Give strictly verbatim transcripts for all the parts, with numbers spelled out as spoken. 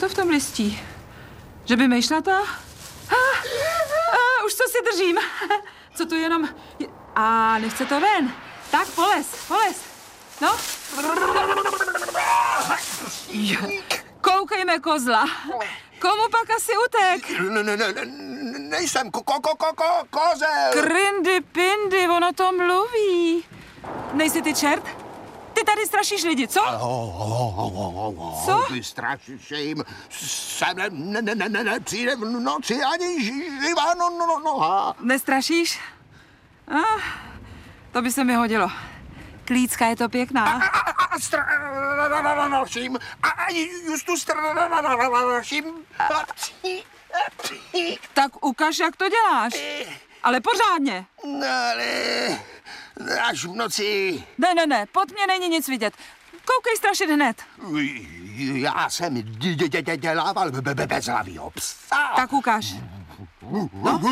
to v tom listí? Že by mejšlata? Ah, ah, už co si držím. Co to jenom... A nechce to ven. Tak polez, polez. No. Koukejme kozla. Komu pak asi utek? Ne, ne, ne, nejsem ko, ko, ko, ko, ko, kozel. Krindy pindy, ono to mluví. Nejsi ty čert? Ty tady strašíš lidi, co? Co? Ty strašíš jim. Sem ne, ne, ne, ne, ne, přijde v noci ani živá no, no, noha. Nestrašíš? Ah, to by se mi hodilo. Klícka je to pěkná. A, a, a straším. A, a justu straším. Tak ukaž, jak to děláš. Ale pořádně. No, ale až v noci. Ne, ne, ne, pod mě není nic vidět. Koukej strašit hned. Já jsem dě, dě, dě, dělával be, be, bezhlavýho psa. Tak ukaž. No.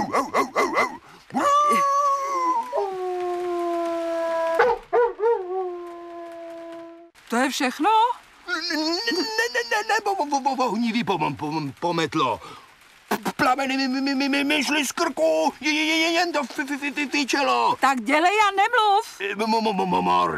To je všechno? Ne, ne, ne, ne, bo, bo, bo, vohnivý pometlo. Plameny mi, mi, mi, mi, mi šly z krku, jen to fičelo. Tak dělej a nemluv.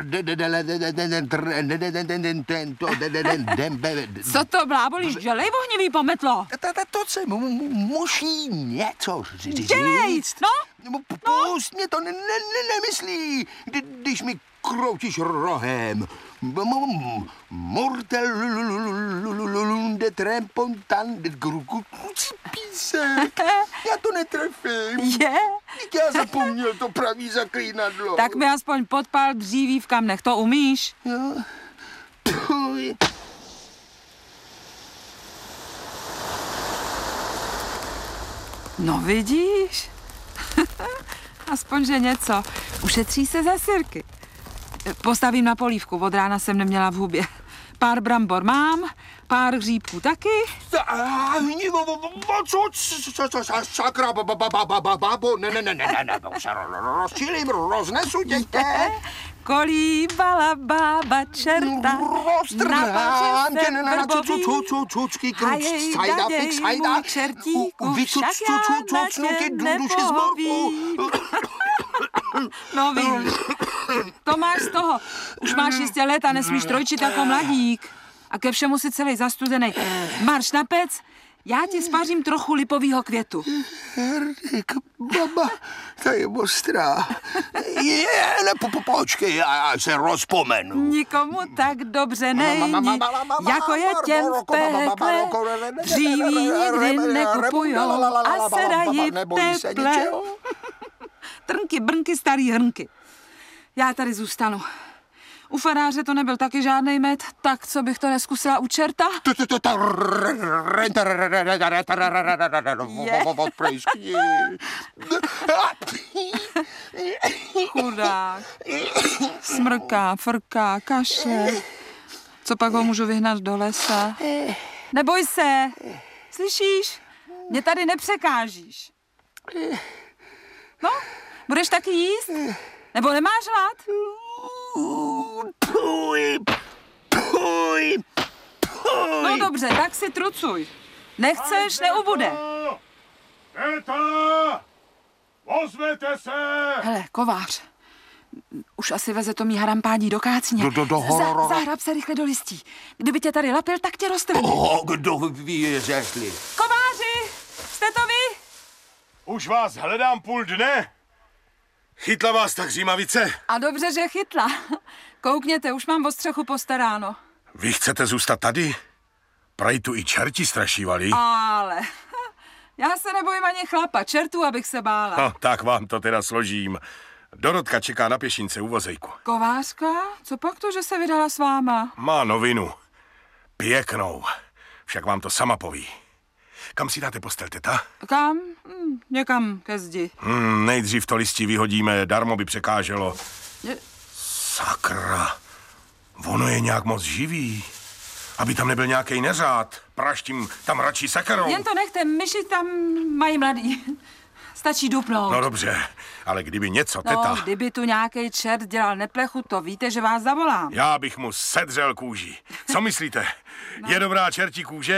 Co to blábolíš? Dělej, vohnivý pometlo. To se musí něco říct. Dělej, no. Pust mě to nemyslí, když mi kroutíš rohem. Mortelunde trempontande písek. Já to netrefím. Je? Já zapomněl to pravý zaklínadlo. Tak mi aspoň podpál dříví v kamnech, to umíš? Jo. No vidíš? Aspoň, že něco. Ušetří se za sirky. Postavím na polívku, od rána jsem neměla v hubě. Pár brambor mám, pár hříbků taky. Sakra, babo, ne, ne, ne, ne, ne, se rozčilím, roznesu tě. Kolíbala bába čerta, roztrhám tě na cucučky, kruč, sajda, fix, sajda, vycucnu ti duši z morku. No vidíš, to máš z toho. Už máš jistě let a nesmíš trojčit jako mladík. A ke všemu si celý zastudenej. Marš na pec, já ti spařím trochu lipovýho květu. Herdik, baba, ta je ostrá. Je, ne, po, po, počkej, já se rozpomenu. Nikomu tak dobře není, jako je těm v pekle. Dříví nikdy nekupujou a sedají v teple. Trnky, brnky, starý hrnky. Já tady zůstanu. U faráře to nebyl taky žádnej med, tak co bych to neskusila u čerta? Chudák. Smrká, frká, kaše. Co pak ho můžu vyhnat do lesa? Neboj se. Slyšíš? Mě tady nepřekážíš. No, budeš taky jíst? Nebo nemáš hlad? Puj, puj, puj. No dobře, tak si trucuj. Nechceš, neubude. Teta! Ozvěte se! Hele, kovář. Už asi veze to mý harampádí do kácně. Do, do, do, Za, zahrab se rychle do listí. Kdyby tě tady lapil, tak tě roztrhne. Oh, kdo ví, jestli. Kováři, jste to vy? Už vás hledám půl dne. Chytla vás ta hřímavice? A dobře, že chytla. Koukněte, už mám o střechu postaráno. Vy chcete zůstat tady? Prej tu i čerti strašívali. Ale já se nebojím ani chlapa, čertů, abych se bála. No, tak vám to teda složím. Dorotka čeká na pěšince u vozejku. Kovářka? Co pak to, že se vydala s váma? Má novinu. Pěknou. Však vám to sama poví. Kam si dáte postel, teta? Kam? Hm, někam ke zdi. Hmm, nejdřív to listí vyhodíme, darmo by překáželo. Je... Sakra, ono je nějak moc živý. Aby tam nebyl nějaký neřád. Praštím tam radši sekerou. Jen to nechte, myši tam mají mladý. Stačí dupnout. No dobře, ale kdyby něco, teta... No, kdyby tu nějaký čert dělal neplechu, to víte, že vás zavolám. Já bych mu sedřel kůži. Co myslíte? No. Je dobrá čertí kůže?